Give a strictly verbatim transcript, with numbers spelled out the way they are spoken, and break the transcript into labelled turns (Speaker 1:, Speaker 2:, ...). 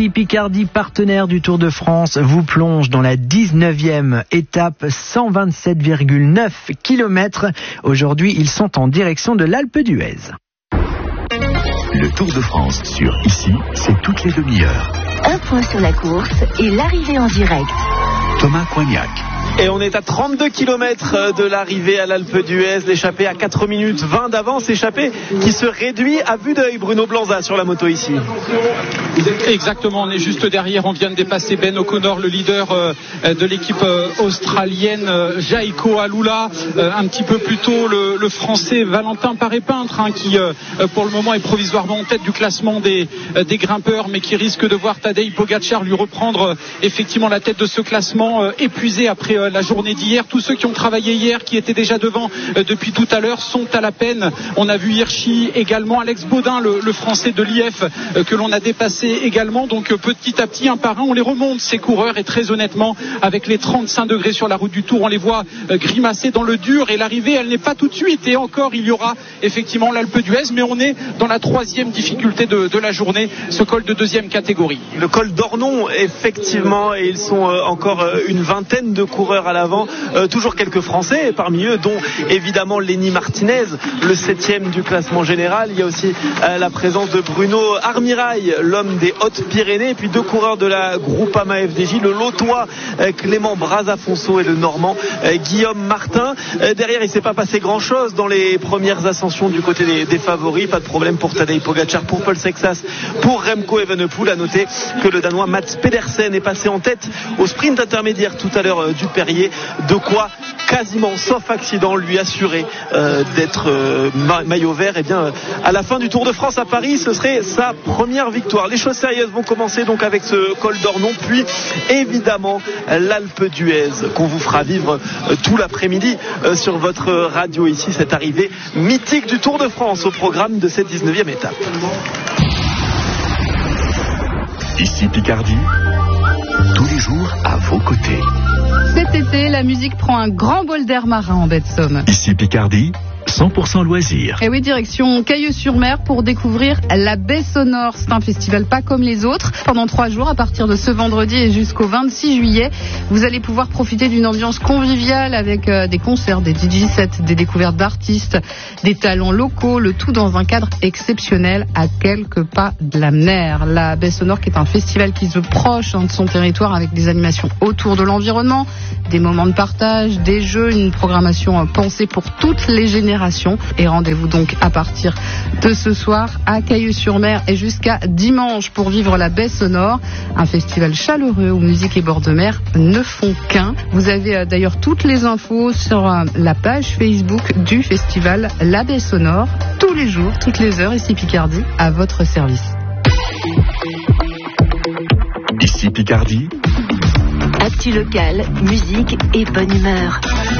Speaker 1: Ici Picardie, partenaire du Tour de France, vous plonge dans la dix-neuvième étape, cent vingt-sept virgule neuf kilomètres. Aujourd'hui, ils sont en direction de l'Alpe d'Huez.
Speaker 2: Le Tour de France sur Ici, c'est toutes les demi-heures.
Speaker 3: Un point sur la course et l'arrivée en direct.
Speaker 2: Thomas Coignac.
Speaker 4: Et on est à trente-deux kilomètres de l'arrivée à l'Alpe d'Huez, l'échappée à quatre minutes vingt d'avance, échappée qui se réduit à vue d'œil. Bruno Blanza sur la moto ici.
Speaker 5: Exactement, on est juste derrière, on vient de dépasser Ben O'Connor, le leader de l'équipe australienne, Jaiko Alula, un petit peu plus tôt le, le français Valentin Paré-Peintre, hein, qui pour le moment est provisoirement en tête du classement des, des grimpeurs, mais qui risque de voir Tadej Pogačar lui reprendre effectivement la tête de ce classement, épuisé après la journée d'hier. Tous ceux qui ont travaillé hier, qui étaient déjà devant depuis tout à l'heure, sont à la peine. On a vu Hirschi également, Alex Baudin, le, le français de l'I F, que l'on a dépassé également. Donc petit à petit, un par un, on les remonte, ces coureurs. Et très honnêtement, avec les trente-cinq degrés sur la route du Tour, on les voit grimacer dans le dur. Et l'arrivée, elle n'est pas tout de suite. Et encore, il y aura effectivement l'Alpe d'Huez. Mais on est dans la troisième difficulté de, de la journée, ce col de deuxième catégorie.
Speaker 4: Le col d'Ornon, effectivement. Et ils sont encore une vingtaine de coureurs à l'avant, euh, toujours quelques Français parmi eux, dont évidemment Lenny Martinez, le septième du classement général. Il y a aussi euh, la présence de Bruno Armirail, l'homme des Hautes-Pyrénées, et puis deux coureurs de la Groupama F D J, le Lotois euh, Clément Brazafonso et le Normand euh, Guillaume Martin. Euh, derrière, il ne s'est pas passé grand-chose dans les premières ascensions du côté des, des favoris. Pas de problème pour Tadej Pogačar, pour Paul Sexas, pour Remco Evenepoel. À noter que le Danois Mats Pedersen est passé en tête au sprint intermédiaire tout à l'heure euh, du Perrier, de quoi quasiment, sauf accident, lui assurer euh, d'être euh, ma- maillot vert. Et bien, euh, à la fin du Tour de France à Paris, ce serait sa première victoire. Les choses sérieuses vont commencer donc avec ce col d'Ornon, puis évidemment l'Alpe d'Huez qu'on vous fera vivre euh, tout l'après-midi euh, sur votre radio ici, cette arrivée mythique du Tour de France au programme de cette dix-neuvième étape.
Speaker 2: Ici Picardie, tous les jours à vos côtés.
Speaker 6: Cet été, la musique prend un grand bol d'air marin en baie de Somme.
Speaker 2: Ici Picardie, cent pour cent loisirs.
Speaker 6: Et oui, direction Cailleux-sur-Mer pour découvrir la baie sonore. C'est un festival pas comme les autres. Pendant trois jours, à partir de ce vendredi et jusqu'au vingt-six juillet, vous allez pouvoir profiter d'une ambiance conviviale avec euh, des concerts, des D J sets, des découvertes d'artistes, des talents locaux, le tout dans un cadre exceptionnel à quelques pas de la mer. La baie sonore qui est un festival qui se proche hein, de son territoire avec des animations autour de l'environnement, des moments de partage, des jeux, une programmation euh, pensée pour toutes les générations. Et rendez-vous donc à partir de ce soir à Cailleux-sur-Mer et jusqu'à dimanche pour vivre la baie sonore, un festival chaleureux où musique et bord de mer ne font qu'un. Vous avez d'ailleurs toutes les infos sur la page Facebook du festival La Baie Sonore, tous les jours, toutes les heures, ici Picardie, à votre service.
Speaker 2: Ici Picardie,
Speaker 3: Actu local, musique et bonne humeur.